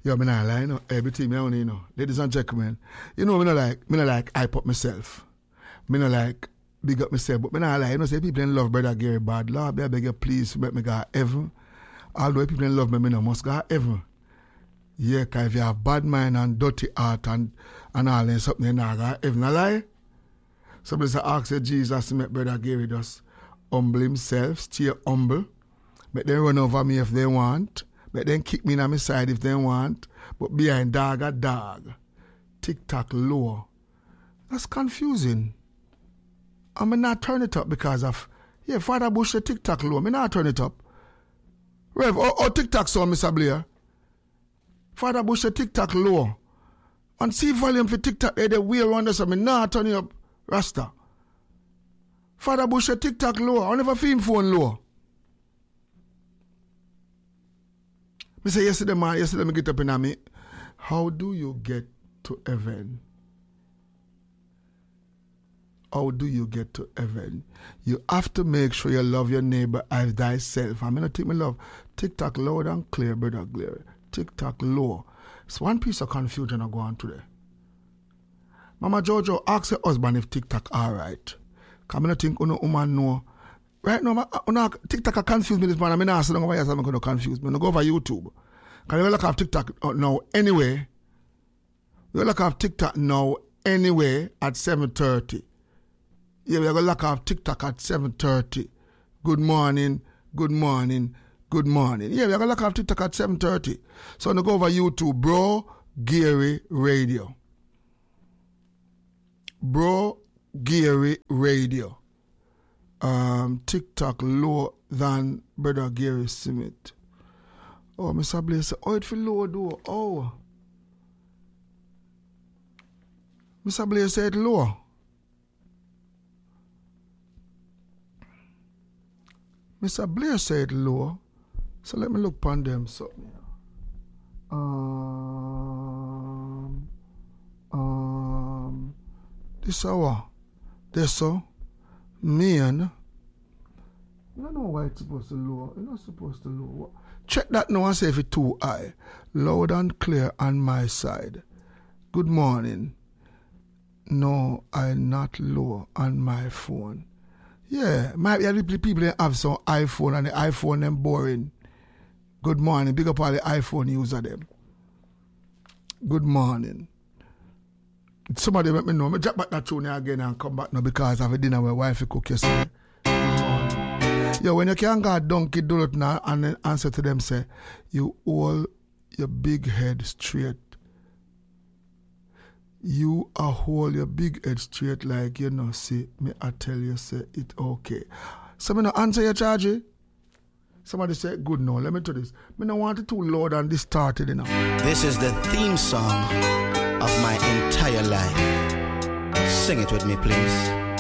Yo, me not lie, you know, everything me only, you know. Ladies and gentlemen, you know, me not like hype up myself. Me not like big up myself, but me not lie, you know, say people in love Brother Gary bad. Lord, I beg you, please, make me go heaven. Although people in love me no must go heaven. Yeah, cause if you have bad mind and dirty heart and all that something, you not go heaven, I lie. Somebody say, ask Jesus to make Brother Gary just humble himself, stay humble. Make them run over me if they want. Make them kick me on my side if they want. But behind dog a dog. TikTok low. That's confusing. I may not turn it up because of, yeah, Father Bush the TikTok low. I may not turn it up. Rev, TikTok sound, Mr. Blair. Father Bush the TikTok low. And see volume for TikTok, they way around us, I may not turn it up. Rasta. Father Bush the TikTok low. I never feel him phone low. Me say yesterday me get up in me. How do you get to heaven? How do you get to heaven? You have to make sure you love your neighbor as thyself. I mean, I think me love TikTok loud and clear, Brother Glary. TikTok low. It's one piece of confusion I go on today. Mama Jojo, ask your husband if TikTok alright. Because I don't think no woman know. Right now, TikTok confuse me this morning. I'm not saying why I'm going to confuse me. I'm going to go over YouTube. Because you look at TikTok now anyway. You look at TikTok now anyway at 7:30. Yeah, we're going to look at TikTok at 7:30. Good morning, good morning, good morning. Yeah, we're going to look at TikTok at 7:30. So I'm going to go over YouTube, Bro Gary Radio. Bro Gary Radio. TikTok lower than Brother Gary Smith. Oh, Mr. Blaze said, oh, it feel low though. Oh. Mr. Blaze said low. Mr. Blaze said low. So let me look upon them something. This hour. This so. Man, I don't know why it's supposed to lower. It's not supposed to lower. Check that now and say if it's too high. Loud and clear on my side. Good morning. No, I'm not low on my phone. Yeah, might be people that have some iPhone and the iPhone them boring. Good morning. Big up all the iPhone user them. Good morning. Somebody let me know. I drop back that tune again and come back now because I have a dinner with wife cook yesterday. Yo, when you can't go donkey do it now and then answer to them say, you hold your big head straight. You hold your big head straight like you know, see, me I tell you say it okay. So me no answer your charge. Somebody say, good no, let me do this. Me no want it too loud and this started, you know. This is the theme song of my entire life. Sing it with me, please.